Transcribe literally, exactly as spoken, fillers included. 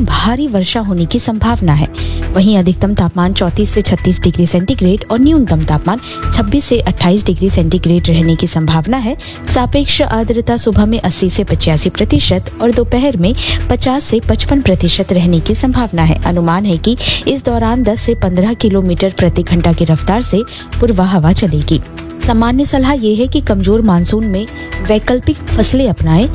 भारी वर्षा होने की संभावना है। वहीं अधिकतम तापमान चौंतीस से छत्तीस डिग्री सेंटीग्रेड और न्यूनतम तापमान छब्बीस से अट्ठाईस डिग्री सेंटीग्रेड रहने की संभावना है। सापेक्ष आर्द्रता सुबह में अस्सी से पचासी प्रतिशत और दोपहर में पचास से पचपन प्रतिशत रहने की संभावना है। अनुमान है कि इस दौरान दस से पंद्रह किलोमीटर प्रति घंटा की रफ्तार से पूर्वा हवा चलेगी। सामान्य सलाह ये है कि कमजोर मानसून में वैकल्पिक फसलें अपनाएं,